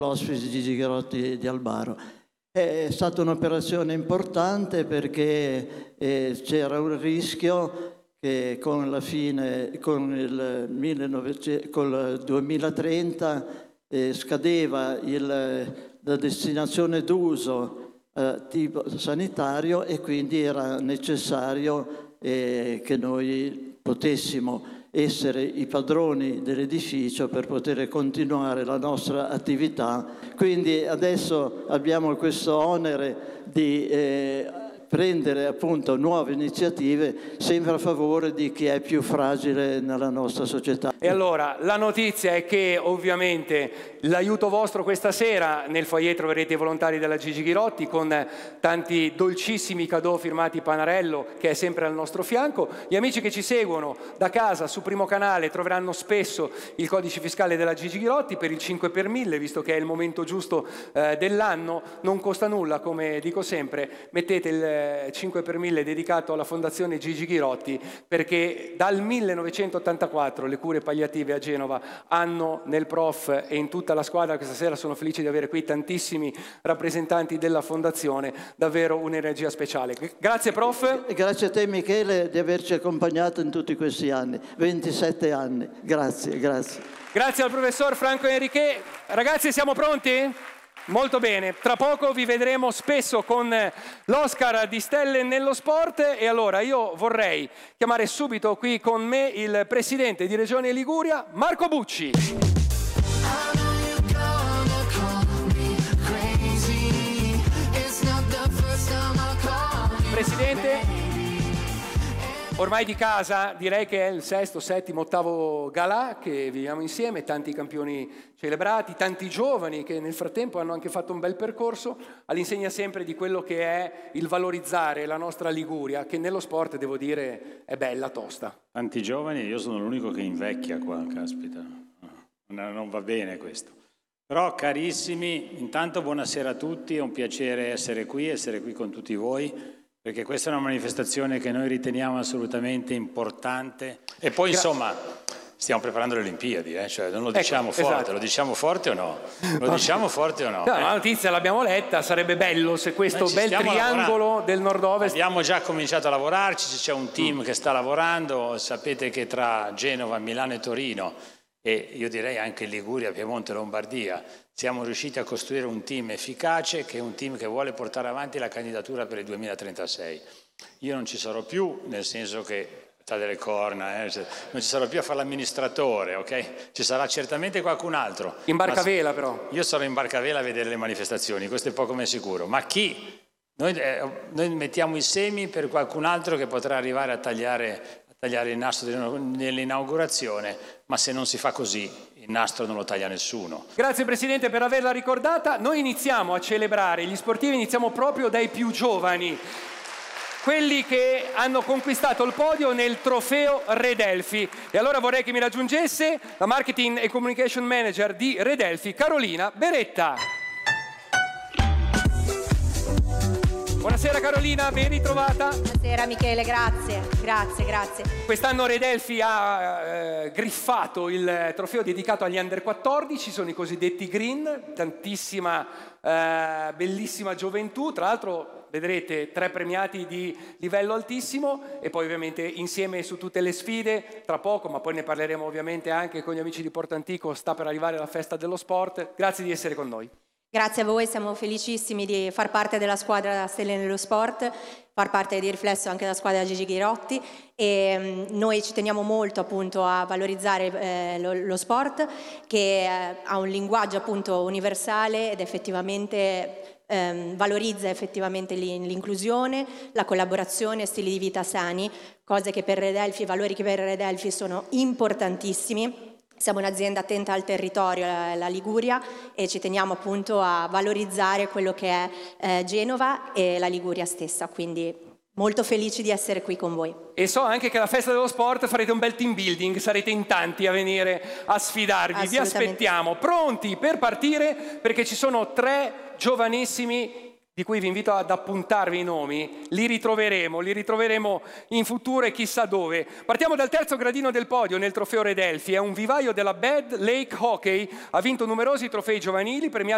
l'ospite Gigi Ghirotti di Albaro. È stata un'operazione importante perché c'era un rischio che con la fine, con il 2030 scadeva la destinazione d'uso tipo sanitario e quindi era necessario che noi potessimo essere i padroni dell'edificio per poter continuare la nostra attività. Quindi adesso abbiamo questo onere di prendere appunto nuove iniziative sempre a favore di chi è più fragile nella nostra società. E allora la notizia è che ovviamente l'aiuto vostro questa sera nel foyer troverete i volontari della Gigi Ghirotti con tanti dolcissimi cadeau firmati Panarello, che è sempre al nostro fianco. Gli amici che ci seguono da casa su Primo Canale troveranno spesso il codice fiscale della Gigi Ghirotti per il 5 per 1000, visto che è il momento giusto dell'anno. Non costa nulla, come dico sempre, mettete il 5 per 1000 dedicato alla Fondazione Gigi Ghirotti, perché dal 1984 le cure palliative a Genova hanno nel prof e in tutta la squadra, questa sera sono felice di avere qui tantissimi rappresentanti della Fondazione, davvero un'energia speciale. Grazie prof. Grazie a te Michele di averci accompagnato in tutti questi anni, 27 anni, grazie. Grazie al professor Franco Enrique. Ragazzi, siamo pronti? Molto bene, tra poco vi vedremo spesso con l'Oscar di Stelle nello Sport e allora io vorrei chiamare subito qui con me il presidente di Regione Liguria, Marco Bucci. Presidente, ormai di casa, direi che è il 6º, 7º, 8º galà che viviamo insieme, tanti campioni celebrati, tanti giovani che nel frattempo hanno anche fatto un bel percorso all'insegna sempre di quello che è il valorizzare la nostra Liguria, che nello sport, devo dire, è bella tosta. Tanti giovani, io sono l'unico che invecchia qua, caspita, non va bene questo. Però carissimi, intanto buonasera a tutti, è un piacere essere qui con tutti voi, perché questa è una manifestazione che noi riteniamo assolutamente importante. E poi insomma stiamo preparando le Olimpiadi, cioè non lo diciamo forte, esatto. Lo diciamo forte o no? Lo diciamo forte o no? No, la notizia l'abbiamo letta, sarebbe bello se questo bel triangolo del nord-ovest... Abbiamo già cominciato a lavorarci, c'è un team che sta lavorando, sapete che tra Genova, Milano e Torino, e io direi anche Liguria, Piemonte e Lombardia, siamo riusciti a costruire un team efficace, che è un team che vuole portare avanti la candidatura per il 2036. Io non ci sarò più, nel senso che ha delle corna, non ci sarò più a fare l'amministratore, ok? Ci sarà certamente qualcun altro. In barcavela però. Io sarò in barcavela a vedere le manifestazioni, questo è poco ma sicuro. Ma chi? Noi mettiamo i semi per qualcun altro che potrà arrivare a tagliare il nastro nell'inaugurazione, ma se non si fa così il nastro non lo taglia nessuno. Grazie Presidente per averla ricordata. Noi iniziamo a celebrare gli sportivi, iniziamo proprio dai più giovani, quelli che hanno conquistato il podio nel trofeo Redelfi. E allora vorrei che mi raggiungesse la Marketing e Communication Manager di Redelfi, Carolina Beretta. Buonasera Carolina, ben ritrovata. Buonasera Michele, grazie. Quest'anno Redelfi ha griffato il trofeo dedicato agli Under 14, sono i cosiddetti Green, tantissima bellissima gioventù, tra l'altro vedrete 3 premiati di livello altissimo e poi ovviamente insieme su tutte le sfide, tra poco, ma poi ne parleremo ovviamente anche con gli amici di Porto Antico, sta per arrivare la festa dello sport. Grazie di essere con noi. Grazie a voi, siamo felicissimi di far parte della squadra Stelle nello Sport, far parte di riflesso anche della squadra Gigi Ghirotti e noi ci teniamo molto appunto a valorizzare lo sport che ha un linguaggio appunto universale ed effettivamente valorizza effettivamente l'inclusione, la collaborazione, stili di vita sani, cose che per Redelfi, valori che per Redelfi sono importantissimi. Siamo un'azienda attenta al territorio, la Liguria, e ci teniamo appunto a valorizzare quello che è Genova e la Liguria stessa, quindi molto felici di essere qui con voi. E so anche che alla festa dello sport farete un bel team building, sarete in tanti a venire a sfidarvi, vi aspettiamo pronti per partire perché ci sono 3 giovanissimi di cui vi invito ad appuntarvi i nomi, li ritroveremo in futuro e chissà dove. Partiamo dal terzo gradino del podio nel trofeo Redelfi, è un vivaio della Bad Lake Hockey, ha vinto numerosi trofei giovanili, premiato